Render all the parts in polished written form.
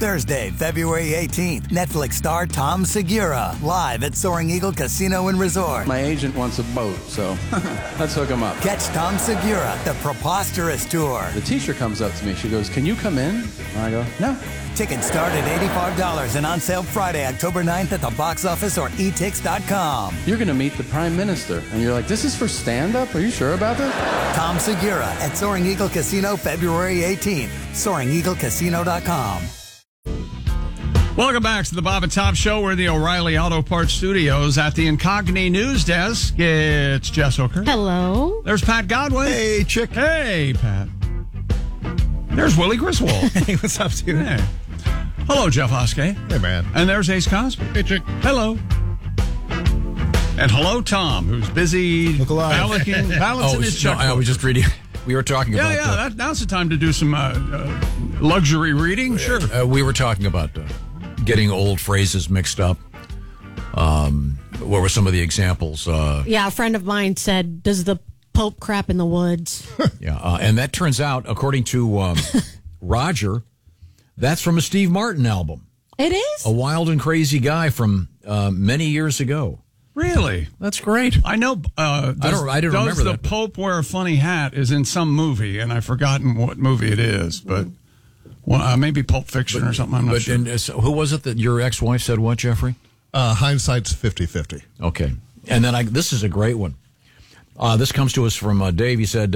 Thursday, February 18th, Netflix star Tom Segura, live at Soaring Eagle Casino and Resort. My agent wants a boat, so let's hook him up. Catch Tom Segura, the Preposterous Tour. The teacher comes up to me. She goes, "Can you come in?" And I go, "No." Tickets start at $85 and on sale Friday, October 9th at the box office or etix.com. You're going to meet the Prime Minister. And you're like, "This is for stand-up? Are you sure about this?" Tom Segura at Soaring Eagle Casino, February 18th. SoaringEagleCasino.com. Welcome back to the Bob and Tom Show. We're in the O'Reilly Auto Parts Studios at the Incogni News Desk. It's Jess Hooker. Hello. There's Pat Godwin. Hey, Chick. Hey, Pat. There's Willie Griswold. Hey, what's up, dude? Hey. Hello, Jeff Oskey. Hey, man. And there's Ace Cosby. Hey, Chick. Hello. And hello, Tom, who's busy Look alive. balancing his checkbook. I was just reading. We were talking about. Now's the time to do some luxury reading. Sure. We were talking about getting old phrases mixed up. What were some of the examples? Yeah, a friend of mine said, "Does the Pope crap in the woods?" And that turns out, according to Roger, that's from a Steve Martin album. It is? A Wild and Crazy Guy from many years ago. Really? That's great. I know. I didn't remember Does the that. Pope wear a funny hat? Is in some movie, and I've forgotten what movie it is, but maybe Pulp Fiction or something. I'm not sure. And, so who was it that your ex-wife said what, Jeffrey? Hindsight's 50-50. Okay. And then this is a great one. This comes to us from Dave. He said,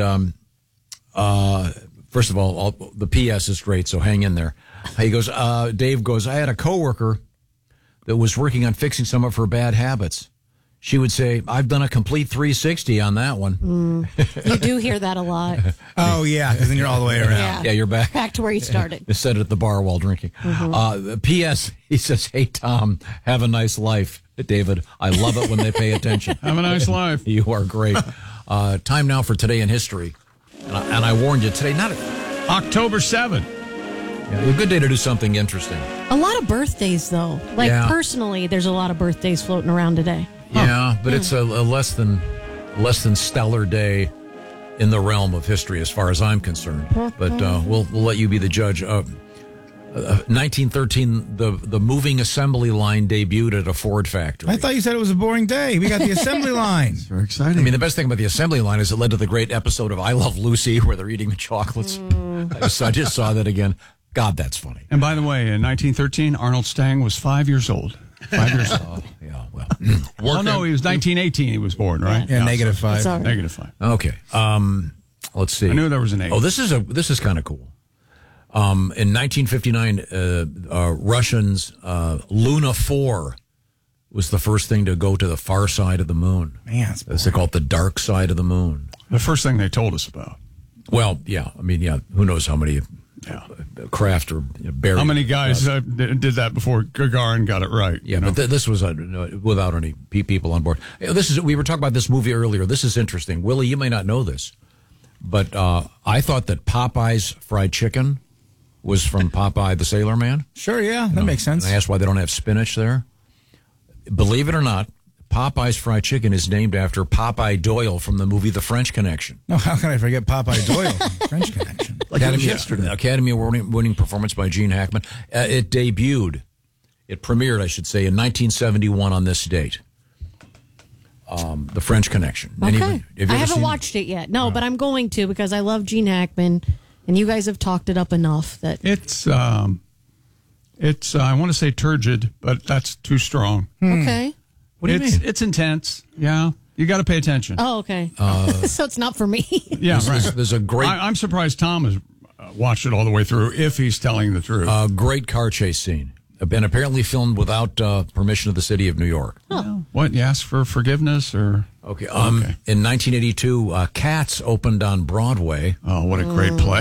first of all, the PS is great, so hang in there. He goes, Dave goes, "I had a coworker that was working on fixing some of her bad habits. She would say, 'I've done a complete 360 on that one.'" You do hear that a lot. Oh, yeah, because then you're all the way around. Yeah, you're back. Back to where you started. They said it at the bar while drinking. P.S. He says, "Hey, Tom, have a nice life." David, I love it when they pay attention. Have a nice life. You are great. Time now for Today in History. And I warned you, today, not October 7th. a good day to do something interesting. A lot of birthdays, though. Like, Yeah. personally, there's a lot of birthdays floating around today. Yeah, but it's a less than stellar day in the realm of history as far as I'm concerned. But we'll let you be the judge. 1913, the moving assembly line debuted at a Ford factory. I thought you said it was a boring day. We got the assembly line. Very exciting. I mean, the best thing about the assembly line is it led to the great episode of I Love Lucy where they're eating the chocolates. I just saw that again. God, that's funny. And by the way, in 1913, Arnold Stang was 5 years old. 5 years old. Yeah, well. Oh, no, he was 1918 he was born, right? Yeah, -5. Sorry. -5. Okay. Let's see. I knew there was an 8. Oh, this is kind of cool. In 1959, Russians Luna 4 was the first thing to go to the far side of the moon. Man, They call it the dark side of the moon. The first thing they told us about. Well, yeah. I mean, yeah. Who knows how many craft or buried? How many guys did that before Gagarin got it right? Yeah, but this was without any people on board. We were talking about this movie earlier. This is interesting. Willie, you may not know this, but I thought that Popeye's fried chicken was from Popeye the Sailor Man. Sure, yeah, that makes sense. And I asked why they don't have spinach there. Believe it or not, Popeye's fried chicken is named after Popeye Doyle from the movie The French Connection. No, how can I forget Popeye Doyle from French Connection? Academy Award-winning performance by Gene Hackman. It premiered, I should say, in 1971 on this date. The French Connection. Okay. I haven't watched it yet. No, but I'm going to because I love Gene Hackman, and you guys have talked it up enough that It's I want to say turgid, but that's too strong. Okay. What do you mean? It's intense. Yeah. You got to pay attention. Oh, okay. So it's not for me. Yeah, right. There's a great... I'm surprised Tom has watched it all the way through, if he's telling the truth. Great car chase scene. Been apparently filmed without permission of the city of New York. What, you ask for forgiveness or? Okay. In 1982, Cats opened on Broadway. Oh, what a great play.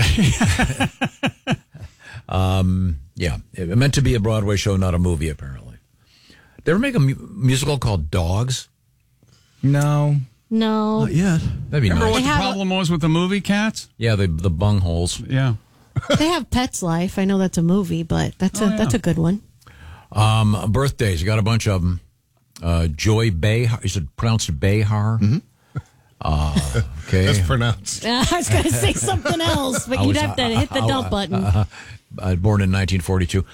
Yeah, it meant to be a Broadway show, not a movie, apparently. They ever make a musical called Dogs? No. No. Not yet. That'd be Remember nice. what the have problem was with the movie Cats? Yeah, the bungholes. Yeah. They have Pet's Life. I know that's a movie, but that's a good one. Birthdays, you got a bunch of them. Joy Behar, is it pronounced Behar? Mm-hmm. Okay. That's pronounced. I was going to say something else, but you'd have to hit the dump button. Born in 1942.